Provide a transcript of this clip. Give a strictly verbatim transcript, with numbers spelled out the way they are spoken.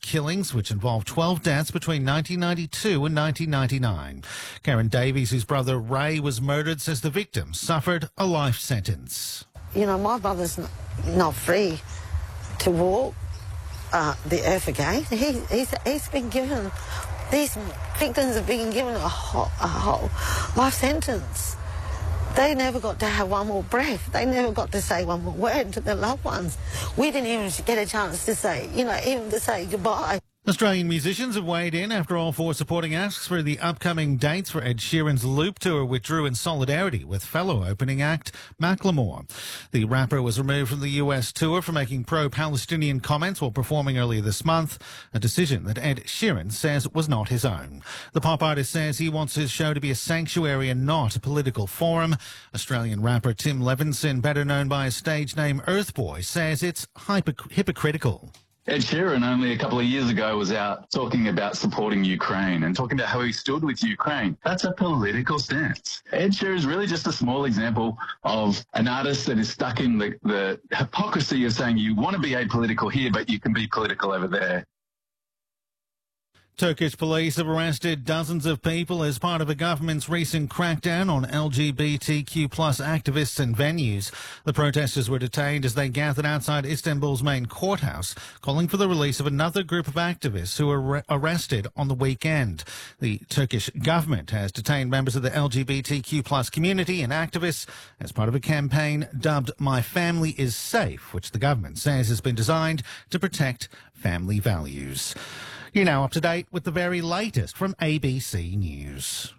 killings, which involved twelve deaths between nineteen ninety-two and nineteen ninety-nine. Karen Davies, whose brother Ray was murdered, says the victim suffered a life sentence. You know, my brother's not, not free to walk uh, the earth again. He, he's, he's been given, these victims have been given a whole, a whole life sentence. They never got to have one more breath. They never got to say one more word to their loved ones. We didn't even get a chance to say, you know, even to say goodbye. Australian musicians have weighed in after all four supporting acts for the upcoming dates for Ed Sheeran's Loop tour withdrew in solidarity with fellow opening act Macklemore. The rapper was removed from the U S tour for making pro-Palestinian comments while performing earlier this month, a decision that Ed Sheeran says was not his own. The pop artist says he wants his show to be a sanctuary and not a political forum. Australian rapper Tim Levinson, better known by his stage name Earthboy, says it's hypocr- hypocritical. Ed Sheeran only a couple of years ago was out talking about supporting Ukraine and talking about how he stood with Ukraine. That's a political stance. Ed Sheeran is really just a small example of an artist that is stuck in the, the hypocrisy of saying you want to be apolitical here, but you can be political over there. Turkish police have arrested dozens of people as part of the government's recent crackdown on L G B T Q plus activists and venues. The protesters were detained as they gathered outside Istanbul's main courthouse, calling for the release of another group of activists who were ar- arrested on the weekend. The Turkish government has detained members of the L G B T Q plus community and activists as part of a campaign dubbed My Family is Safe, which the government says has been designed to protect family values. You're now up to date with the very latest from A B C News.